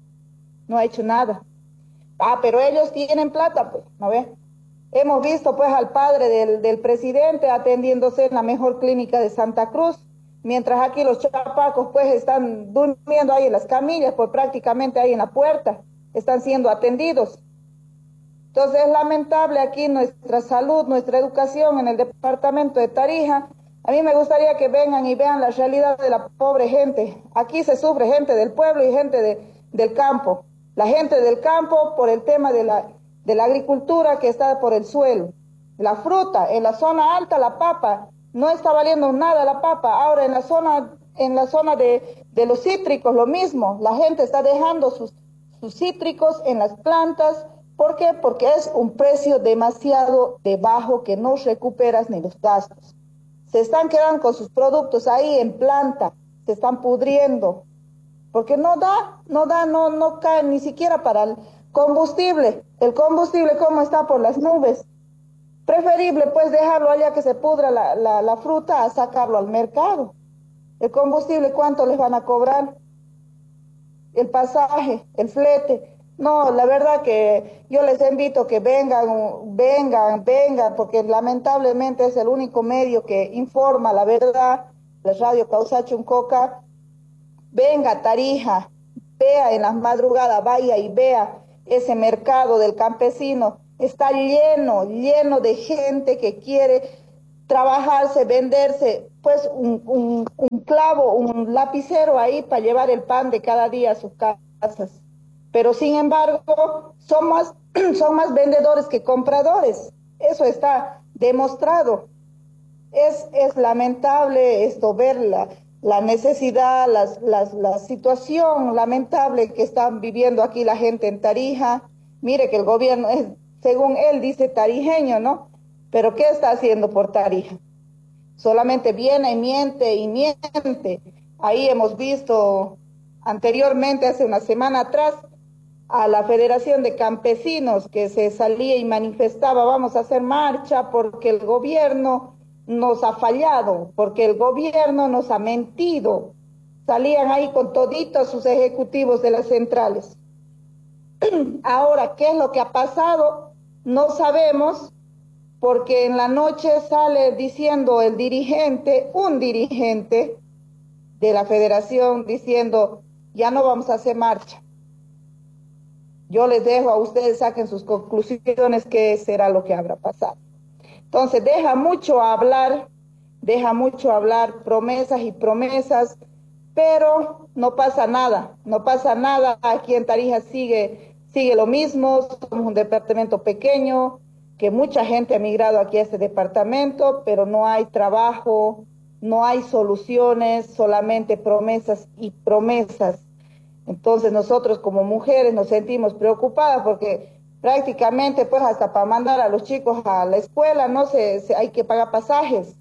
No ha hecho nada. Pero ellos tienen plata, pues, ¿no ve? Hemos visto pues al padre del presidente atendiéndose en la mejor clínica de Santa Cruz, mientras aquí los chapacos pues están durmiendo ahí en las camillas, pues prácticamente ahí en la puerta, están siendo atendidos. Entonces es lamentable aquí nuestra salud, nuestra educación en el departamento de Tarija. A mí me gustaría que vengan y vean la realidad de la pobre gente. Aquí se sufre gente del pueblo y gente del campo. La gente del campo por el tema de la agricultura que está por el suelo. La fruta, en la zona alta la papa, no está valiendo nada la papa. Ahora en la zona de los cítricos lo mismo. La gente está dejando sus cítricos en las plantas. ¿Por qué? Porque es un precio demasiado bajo que no recuperas ni los gastos. Se están quedando con sus productos ahí en planta, se están pudriendo. porque no cae ni siquiera para el combustible. El combustible, ¿cómo está? Por las nubes. Preferible, pues, dejarlo allá que se pudra la fruta a sacarlo al mercado. El combustible, ¿cuánto les van a cobrar? El pasaje, el flete. No, la verdad que yo les invito que vengan, porque lamentablemente es el único medio que informa la verdad, la radio Causachuncoca. Venga a Tarija, vea en las madrugadas, vaya y vea ese mercado del campesino. Está lleno de gente que quiere trabajarse, venderse, pues un clavo, un lapicero ahí para llevar el pan de cada día a sus casas. Pero sin embargo, son más vendedores que compradores. Eso está demostrado. Es lamentable esto, ver la necesidad, la situación lamentable que están viviendo aquí la gente en Tarija. Mire que el gobierno es, según él, dice tarijeño, ¿no? Pero ¿qué está haciendo por Tarija? Solamente viene y miente y miente. Ahí hemos visto anteriormente, hace una semana atrás, a la Federación de Campesinos que se salía y manifestaba, vamos a hacer marcha porque el gobierno nos ha fallado, porque el gobierno nos ha mentido. Salían ahí con toditos sus ejecutivos de las centrales. Ahora, ¿qué es lo que ha pasado? No sabemos, porque en la noche sale diciendo un dirigente de la federación, diciendo, ya no vamos a hacer marcha. Yo les dejo a ustedes, saquen sus conclusiones, qué será lo que habrá pasado. Entonces, deja mucho hablar, promesas y promesas, pero no pasa nada, aquí en Tarija sigue lo mismo, somos un departamento pequeño, que mucha gente ha migrado aquí a este departamento, pero no hay trabajo, no hay soluciones, solamente promesas y promesas. Entonces nosotros como mujeres nos sentimos preocupadas porque prácticamente pues hasta para mandar a los chicos a la escuela hay que pagar pasajes.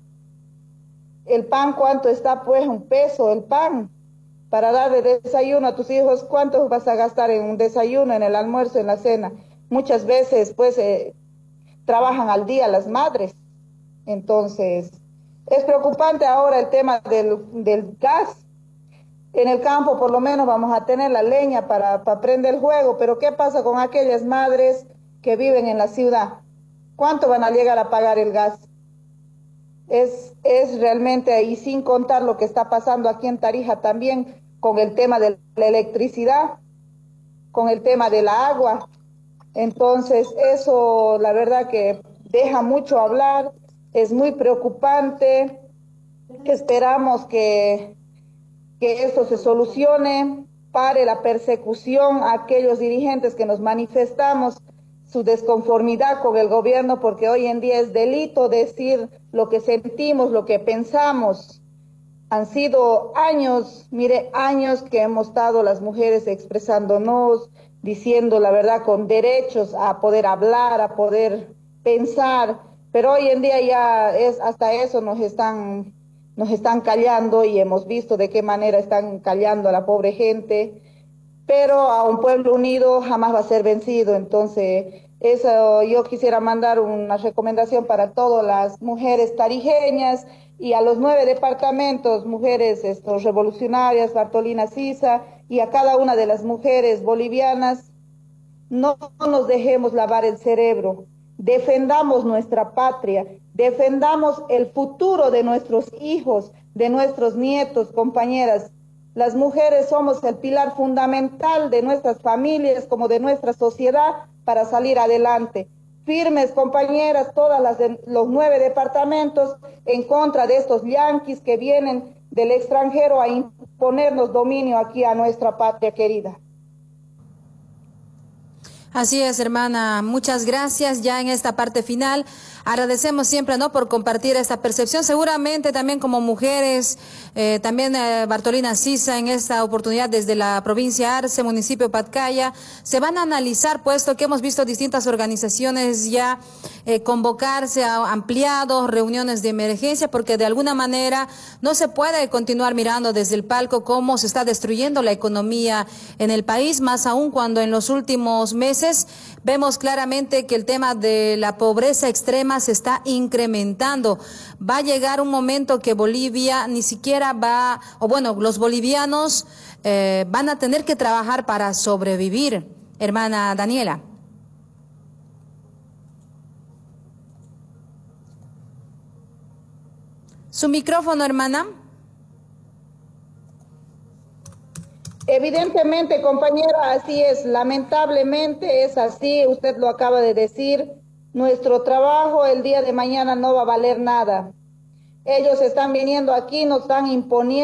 El pan, ¿cuánto está? Pues $1 el pan. Para dar de desayuno a tus hijos, ¿cuánto vas a gastar en un desayuno, en el almuerzo, en la cena? Muchas veces pues trabajan al día las madres. Entonces es preocupante ahora el tema del gas. En el campo por lo menos vamos a tener la leña para prender el fuego, pero ¿qué pasa con aquellas madres que viven en la ciudad? ¿Cuánto van a llegar a pagar el gas? Es realmente, y sin contar lo que está pasando aquí en Tarija también con el tema de la electricidad, con el tema del agua. Entonces eso la verdad que deja mucho hablar, es muy preocupante. Esperamos que esto se solucione, pare la persecución a aquellos dirigentes que nos manifestamos su desconformidad con el gobierno, porque hoy en día es delito decir lo que sentimos, lo que pensamos. Han sido años que hemos estado las mujeres expresándonos, diciendo la verdad con derechos a poder hablar, a poder pensar, pero hoy en día ya hasta eso nos están callando y hemos visto de qué manera están callando a la pobre gente, pero a un pueblo unido jamás va a ser vencido. Entonces, eso yo quisiera mandar una recomendación para todas las mujeres tarijeñas y a los 9 departamentos, mujeres revolucionarias, Bartolina Sisa, y a cada una de las mujeres bolivianas, no nos dejemos lavar el cerebro. Defendamos nuestra patria, defendamos el futuro de nuestros hijos, de nuestros nietos, compañeras. Las mujeres somos el pilar fundamental de nuestras familias como de nuestra sociedad para salir adelante. Firmes, compañeras, los 9 departamentos en contra de estos yanquis que vienen del extranjero a imponernos dominio aquí a nuestra patria querida. Así es, hermana. Muchas gracias. Ya en esta parte final, agradecemos siempre, ¿no?, por compartir esta percepción. Seguramente también como mujeres, también Bartolina Sisa en esta oportunidad desde la provincia Arce, municipio Patcaya, se van a analizar, puesto que hemos visto distintas organizaciones ya convocarse a ampliados, reuniones de emergencia, porque de alguna manera no se puede continuar mirando desde el palco cómo se está destruyendo la economía en el país, más aún cuando en los últimos meses vemos claramente que el tema de la pobreza extrema se está incrementando. Va a llegar un momento que Bolivia ni siquiera va, o bueno, los bolivianos van a tener que trabajar para sobrevivir. Hermana Daniela. Su micrófono, hermana. Evidentemente, compañera, así es, lamentablemente es así, usted lo acaba de decir, nuestro trabajo el día de mañana no va a valer nada. Ellos están viniendo aquí, nos están imponiendo